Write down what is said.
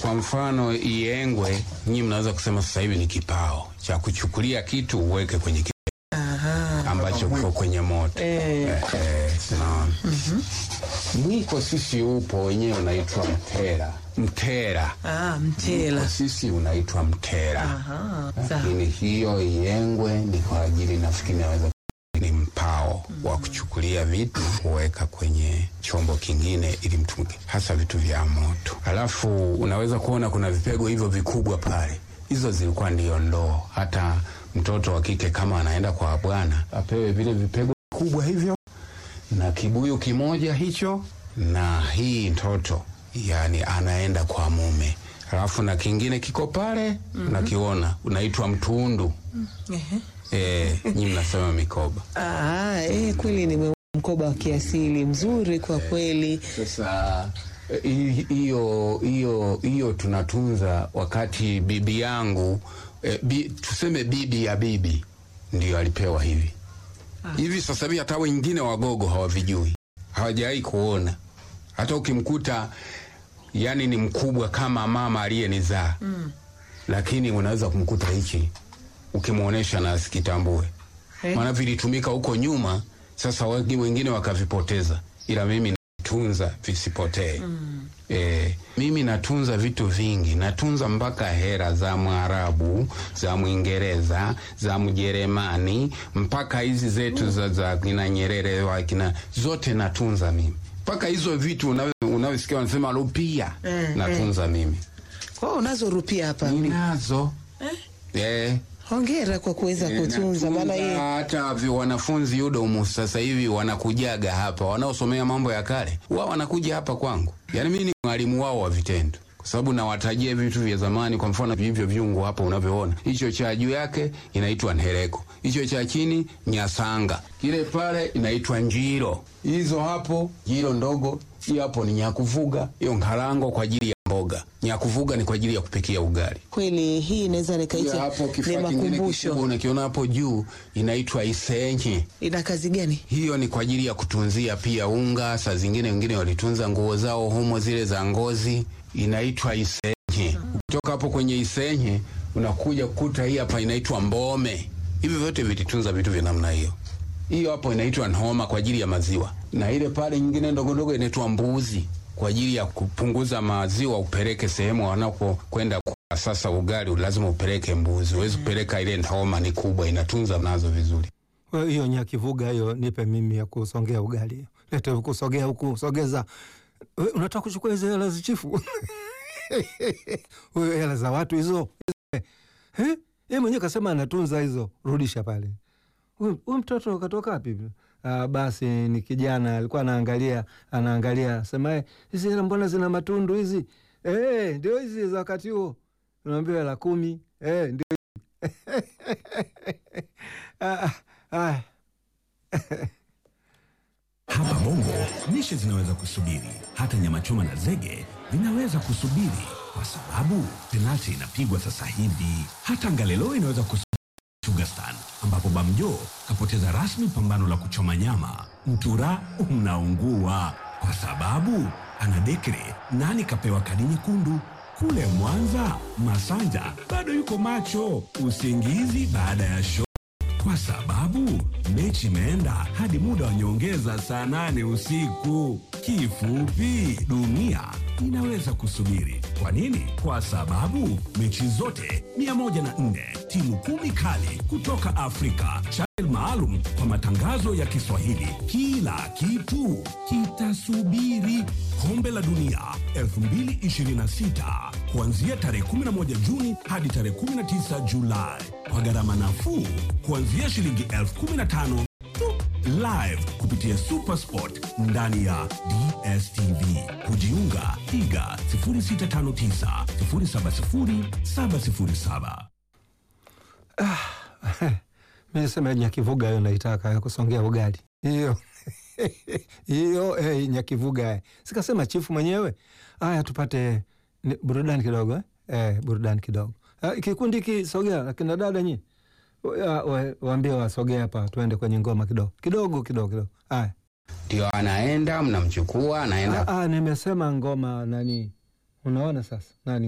Kwa mfano Iengwe, nyinyi mnaweza kusema sasa hivi ni kipao cha kuchukulia kitu uweke kwenye ambacho kiko kwenye moto. Naam. Mwiko sisi upo wenyewe unaitwa mtera. Mtera. Mtera. Sisi unaitwa mtera. Lakini hiyo Iengwe ni kwa ajili nafikiri naweza ni mpao wa kuchukulia vitu kuweka kwenye chombo kingine ili mtumike, hasa vitu vya moto. Alafu unaweza kuona kuna vipego hivyo vikubwa pale. Hizo zilikuwa ndio ndoo. Hata mtoto wa kike kama anaenda kwa bwana apewe vile vipego kubwa hivyo na kibuyu kimoja hicho, na hii mtoto yani anaenda kwa mume. Alafu na kingine kiko pale unakiona unaitwa mtundu. Nyinyi mnasema mikoba. Kweli ni mkoba wa kiasili mzuri kwa kweli. Sasa hiyo tunatunza wakati bibi yangu tuseme bibi ya bibi ndio alipewa hivi. Hivi sasa hivi hata wengine wagogo hawavijui. Hawajai kuona. Hata ukimkuta yani ni mkubwa kama mama aliyenizaa. Lakini unaweza kumkuta hichi ukimuonesha na asikitambue. Maana vilitumika huko nyuma, sasa wengine wakavipoteza. Ila mimi natunza visipotee. Mimi natunza vitu vingi. Natunza mpaka hera za Mwarabu, za Mwingereza, za Mjerumani, mpaka hizi zetu za kina Nyerere wa kina zote natunza mimi. Mpaka hizo vitu unavyosikia wanasema rupia, natunza mimi. Kwa unazo rupia hapa? Ninazo. Hongera kwa kuweza kutunza, maana hii hata wanafunzi UDOM sasa hivi wanakujaga hapa, wanaosomea mambo ya kale wao wanakuja hapa kwangu. Yani mimi ni mwalimu wao wa vitendo, kwa sababu nawatajia vitu vya zamani. Kwa mfano hivyo viungo hapo unavyoona, hicho cha juu yake inaitwa nhereko, hicho cha chini nyasanga, kile pale inaitwa njiro, hizo hapo njiro ndogo, hiyo hapo ni nyakuvuga, hiyo ngarango kwa ajili ya mboga, nyakuvuga ni kwa ajili ya kupikia ugali. Kweli hii inaweza nikaita ni makumbusho. Unakiona hapo juu inaitwa isenye. Ina kazi gani? Hiyo ni kwa ajili ya kutunzia pia unga. Saa zingine wengine walitunza nguo zao humo zile za ngozi, inaitwa isenye. Kutoka hapo kwenye isenye unakuja kukuta hii hapa inaitwa mbome. Hivi vyote vilitunza vitu vya namna hiyo. Hiyo hapo inaitwa nhoma kwa ajili ya maziwa, na ile pale nyingine ndogo ndogo inaitwa mbuzi kwa ajili ya kupunguza maziwa upeleke sehemu wanapokwenda. Kwa sasa ugali lazima upeleke mbuzi, huwezi kupeleka ile nhoma, ni kubwa, inatunza nazo vizuri. Wewe hiyo nyakivuga hiyo nipe mimi ya kusongea ugali. Leta kusogea huku, sogeza. Wewe unataka kuchukua hizo hela za chifu? Wewe hela za watu hizo. Yeye mwenyewe kasema anatunza hizo, rudisha pale. Huyu mtoto katoka wapi? Basi ni kijana alikuwa anaangalia sema hizi hela mbona zina matundu hizi? Ndio hizi za wakati huo. Unaambiwa hela 10. Ndio. Hapa Bongo lishe zinaweza kusubiri, hata nyama choma na zege vinaweza kusubiri, kwa sababu penalti inapigwa sasa hivi. Hata Ngalelo inaweza kusubiri Sugarstan, ambapo Bamjo kapoteza rasmi pambano la kuchoma nyama. Mtura unaungua kwa sababu ana dekre nani kapewa kadi nyekundu. Kule Mwanza Masanja bado yuko macho usingizi baada ya show, kwa sababu mechi imeenda hadi muda wa nyongeza saa 8 usiku. Kifupi, dunia inaweza kusubiri. Kwa nini? Kwa sababu mechi zote 104, timu 10 kali kutoka Afrika, channel maalum kwa matangazo ya Kiswahili. Kila kitu kitasubiri. Kombe la Dunia 2026 kuanzia tarehe 11 Juni hadi tarehe 19 Julai kwa gharama nafuu kuanzia shilingi 15,000 tu, live kupitia SuperSport ndani ya DSTV. Kujiunga piga 0659 070 707. Mimi nasema nyakivuga hiyo naitaka ya kusongea ugali. Hiyo nyakivuga. Sikasema chifu mwenyewe. Haya tupate burudani kidogo burudani kidogo. Kikundi kisogea akina dada nyinyi. Waambie wasogea hapa tuende kwenye ngoma kidogo. Haya. Ndio anaenda mnamchukua anaenda. Nimesema ngoma nani? Unaona sasa? Nani